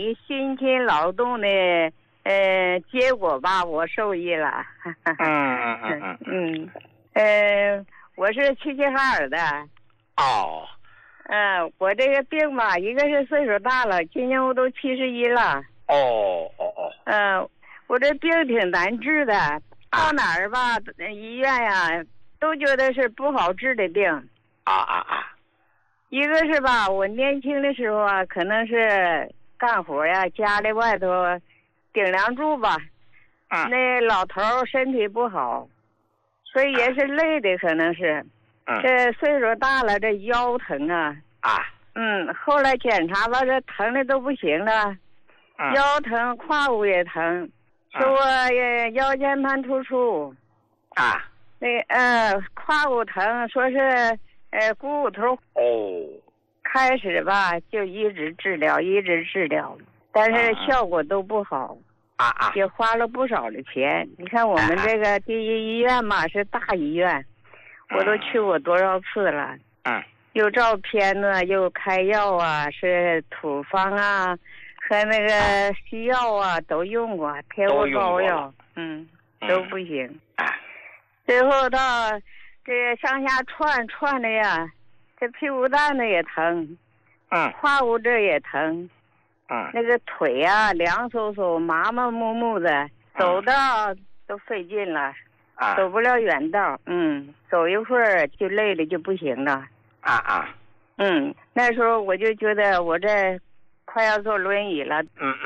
你辛勤劳动的结果吧，我受益了。我是齐齐哈尔的。 哦。 我这个病吧，一个是岁数大了，今年我都71了。我这病挺难治的，到哪儿吧，医院呀，都觉得是不好治的病。一个是吧，我年轻的时候啊，可能是干活呀，家里外头顶梁柱吧，那老头身体不好，所以也是累的，可能是。这岁数大了，这腰疼啊。后来检查吧，这疼的都不行了，腰疼，胯骨也疼，说我腰间盘突出。胯骨疼，说是股骨头。开始吧就一直治疗，但是效果都不好。也花了不少的钱。你看我们这个第一医院嘛，是大医院，我都去过多少次了。又照片呢，又开药啊，是土方啊和那个西药啊都用过，贴过膏药，都不行。最后到这上下串的呀，这屁股蛋子也疼，胯骨这也疼，那个腿啊凉飕飕麻麻木木的，走道都费劲了，走不了远道，走一会儿就累了就不行了。那时候我就觉得我这快要坐轮椅了。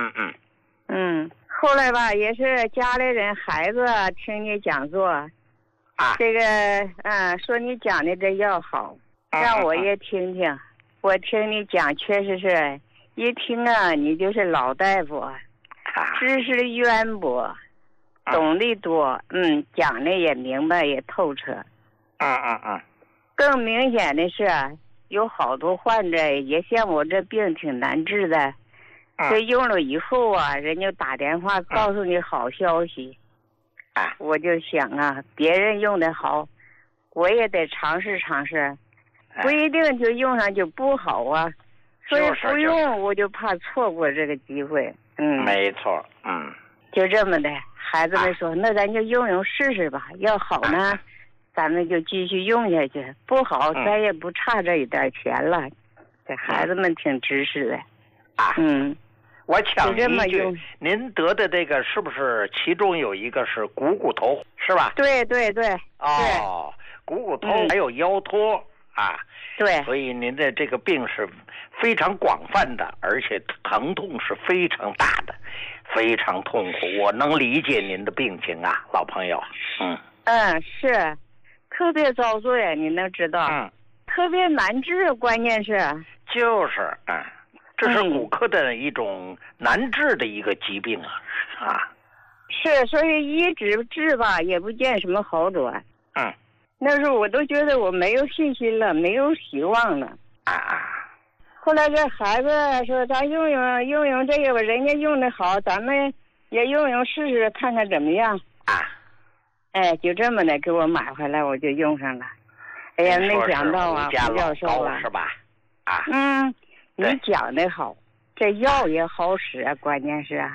后来吧，也是家里人孩子听你讲座，这个说你讲的这药好，让我也听听。我听你讲，确实是一听啊，你就是老大夫，知识渊博，懂得多，讲的也明白也透彻。更明显的是，有好多患者也像我这病挺难治的，这用了以后啊，人家打电话告诉你好消息。我就想啊，别人用的好，我也得尝试尝试，不一定就用上就不好啊。所以不用我就怕错过这个机会。 没错。 就这么的，孩子们说，那咱就用试试吧，要好呢咱们就继续用下去，不好咱也不差这一点钱了。这孩子们挺知识的。 我抢一句，您得的这个是不是其中有一个是股骨头，是吧？ 对。 股骨头还有腰托。 对。 所以您的这个病是非常广泛的，而且疼痛是非常大的，非常痛苦。我能理解您的病情啊，老朋友。 是特别遭罪，你能知道？特别难治，关键是就是这是骨科的一种难治的一个疾病是，所以一直治吧也不见什么好转。那时候我都觉得我没有信心了，没有希望了。后来这孩子说咱用这个吧，人家用的好，咱们也用试试看看怎么样。就这么的给我买回来，我就用上了。哎呀，没想到啊，胡教授啊， 是吧？ 你讲的好，这药也好使啊，关键是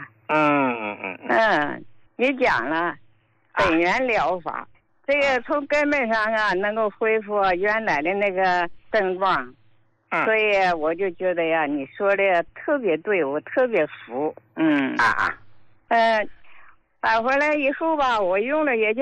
你讲了本源疗法，这个从根本上啊能够恢复原来的那个症状。所以我就觉得呀，你说的特别对，我特别服。买回来以后吧，我用了也就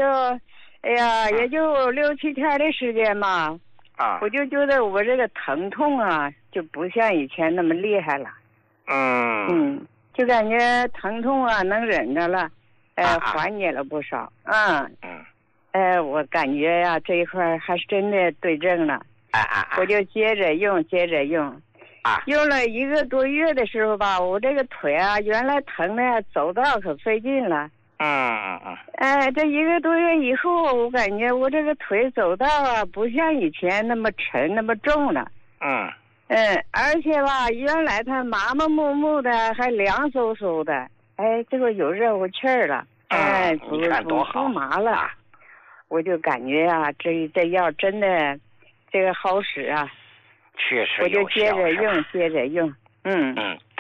6、7天的时间吧。我就觉得我这个疼痛啊就不像以前那么厉害了。就感觉疼痛啊能忍着了，缓解了不少。我感觉呀这一块还是真的对症了。我就接着用。用了1个多月的时候吧，我这个腿啊原来疼的走道可费劲了。这1个多月以后，我感觉我这个腿走道啊不像以前那么沉那么重了。而且吧，原来它麻麻木木的，还凉飕飕的，这个有热乎气儿了，不麻了。我就感觉啊，这药真的这个好使啊， 确实有效， 我就接着用。